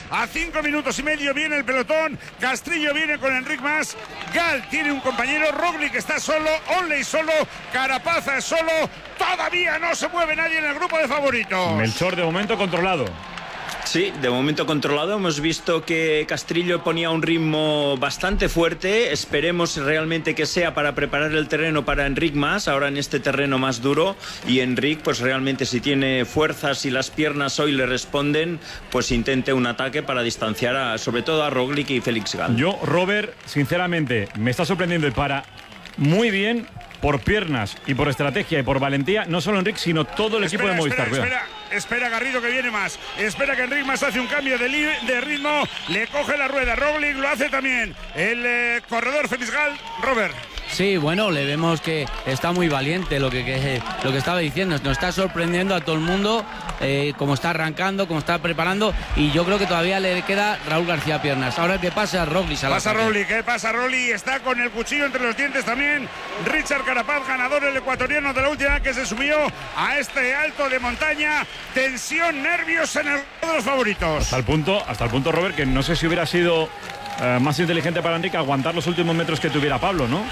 A 5 minutos y medio viene el pelotón. Castrillo viene con Enric Mas. Gal tiene un compañero. Roglic está solo. Onley solo. Carapaz es solo. Todavía no se mueve nadie en el grupo de favoritos. Melchor de momento controlado. Sí, de momento controlado. Hemos visto que Castrillo ponía un ritmo bastante fuerte. Esperemos realmente que sea para preparar el terreno para Enric Mas, ahora en este terreno más duro. Y Enric, pues realmente si tiene fuerzas y las piernas hoy le responden, pues intente un ataque para distanciar sobre todo a Roglic y Félix Gal. Yo, Robert, sinceramente, me está sorprendiendo y para muy bien por piernas y por estrategia y por valentía, no solo Enric, sino todo el equipo de Movistar. Espera Garrido que viene más. Espera que Enric Mas hace un cambio de ritmo. Le coge la rueda. Roglic lo hace también. El corredor Félix Gal. Robert. Sí, bueno, le vemos que está muy valiente, lo que estaba diciendo. Nos está sorprendiendo a todo el mundo, como está arrancando, como está preparando. Y yo creo que todavía le queda Raúl García Piernas. Ahora que pasa Roglic. Pasa Roglic. Está con el cuchillo entre los dientes también. Richard Carapaz, ganador el ecuatoriano de la última que se subió a este alto de montaña. Tensión, nervios en el de los favoritos. Hasta el punto, Robert, que no sé si hubiera sido más inteligente para Enric aguantar los últimos metros que tuviera Pablo, ¿no?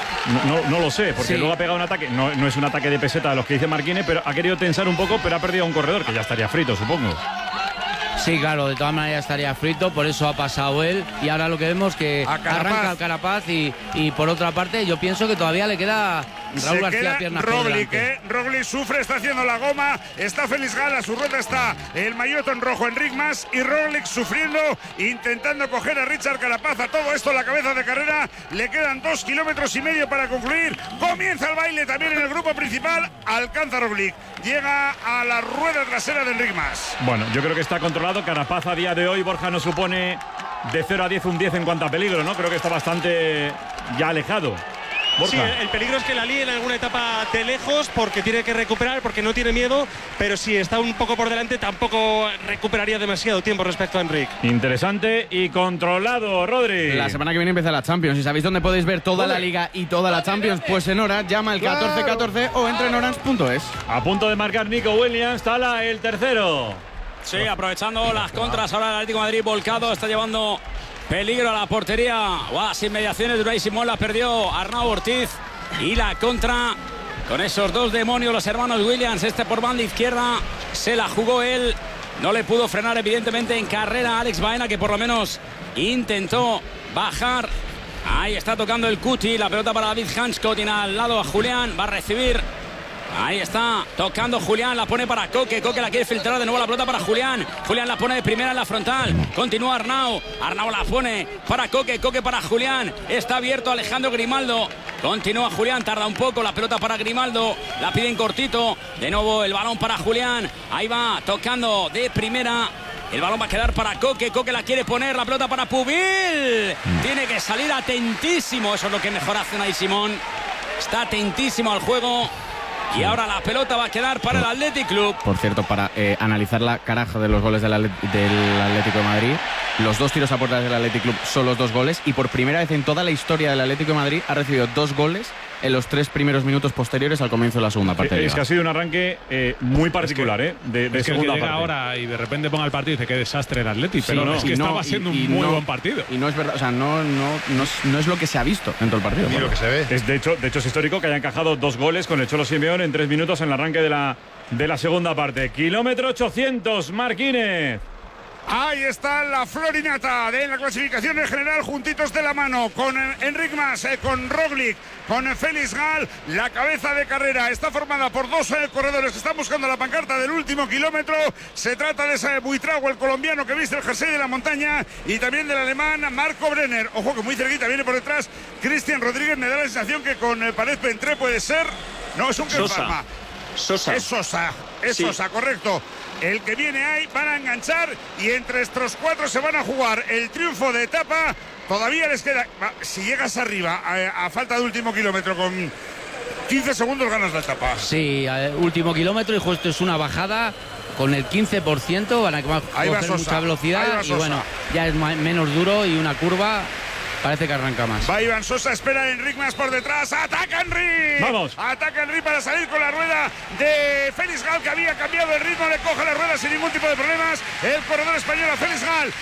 No lo sé, porque luego ha pegado un ataque, no es un ataque de peseta de los que dice Marquine, pero ha querido tensar un poco, pero ha perdido a un corredor que ya estaría frito, supongo. Sí, claro, de todas maneras estaría frito, por eso ha pasado él. Y ahora lo que vemos que arranca al Carapaz y por otra parte yo pienso que todavía le queda Raúl García Piernas. Roglic sufre, está haciendo la goma. Está Félix Gal, a su rueda está el maillot en rojo Enric Mas y Roglic sufriendo, intentando coger a Richard Carapaz. A todo esto la cabeza de carrera. Le quedan 2,5 kilómetros para concluir. Comienza el baile también en el grupo principal. Alcanza Roglic. Llega a la rueda trasera de Enric Mas. Bueno, yo creo que está controlado. Carapaz a día de hoy, Borja, no supone de 0 a 10 un 10 en cuanto a peligro, ¿no? Creo que está bastante ya alejado. Borja. Sí, el peligro es que la líe en alguna etapa de lejos porque tiene que recuperar, porque no tiene miedo, pero si está un poco por delante tampoco recuperaría demasiado tiempo respecto a Enric. Interesante y controlado, Rodri. La semana que viene empieza la Champions. ¿Y sabéis dónde podéis ver toda la Liga y toda la Champions? Pues en Orange, llama el 1414 o entra en orange.es. A punto de marcar Nico Williams, Tala el tercero. Sí, aprovechando las contras, ahora el Atlético de Madrid volcado, está llevando peligro a la portería. Las inmediaciones de Unai Simón la perdió Arnau Ortiz. Y la contra con esos dos demonios, los hermanos Williams. Este por banda izquierda se la jugó él. No le pudo frenar evidentemente en carrera Alex Baena, que por lo menos intentó bajar. Ahí está tocando el Cuti, la pelota para David Hansko, tiene al lado a Julián, va a recibir. Ahí está tocando Julián, la pone para Coque. Coque la quiere filtrar de nuevo, la pelota para Julián. Julián la pone de primera en la frontal. Continúa Arnau. Arnau la pone para Coque. Coque para Julián. Está abierto Alejandro Grimaldo. Continúa Julián, tarda un poco. La pelota para Grimaldo. La piden cortito. De nuevo el balón para Julián. Ahí va tocando de primera. El balón va a quedar para Coque. Coque la quiere poner. La pelota para Pubil. Tiene que salir atentísimo. Eso es lo que mejor hace Unai Simón. Está atentísimo al juego. Y ahora la pelota va a quedar para el Athletic Club. Por cierto, para analizar la caraja de los goles del Atlético de Madrid, los dos tiros a puerta del Athletic Club son los 2 goles y por primera vez en toda la historia del Atlético de Madrid ha recibido 2 goles en los 3 primeros minutos posteriores al comienzo de la segunda parte. Es que ha sido un arranque muy particular, de segunda parte. Ahora y de repente ponga el partido y dice qué desastre el Athletic, pero no, es que estaba siendo un muy buen partido. Y no es verdad, o sea, no es lo que se ha visto en todo el partido. Ni lo que se ve. De hecho es histórico que haya encajado 2 goles con el Cholo Simeone en 3 minutos en el arranque de la segunda parte. Kilómetro 800, Marquínez. Ahí está la florinata de la clasificación en general, juntitos de la mano, con Enric Mas, con Roglic, con Félix Gal. La cabeza de carrera está formada por 2 corredores que están buscando la pancarta del último kilómetro. Se trata de ese Buitrago, el colombiano que viste el jersey de la montaña, y también del alemán Marco Brenner. Ojo que muy cerquita viene por detrás Cristian Rodríguez. Me da la sensación que con Pared Pentré puede ser. No, es un Sosa. Es Sosa, correcto. El que viene ahí, van a enganchar y entre estos 4 se van a jugar el triunfo de etapa. Todavía les queda, si llegas arriba a falta de último kilómetro con 15 segundos ganas la etapa. Sí, último kilómetro y justo es una bajada con el 15%, van a coger mucha velocidad y bueno, ya es menos duro y una curva. Parece que arranca más. Va Iván Sosa, espera a Enric Mas por detrás. ¡Ataca Enric! ¡Vamos! Ataca Enric para salir con la rueda de Félix Gal, que había cambiado el ritmo. Le coge la rueda sin ningún tipo de problemas. El corredor español a Félix Gal.